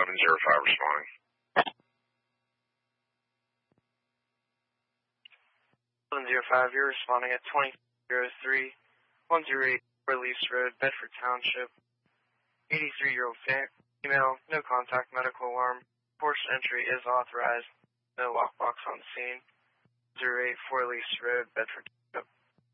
1105 responding. 1105, you're responding at 2003 108 Lease Road, Bedford Township. 83-year-old female, no contact medical alarm. Forced entry is authorized. No lockbox on scene. 08 Lease Road, Bedford.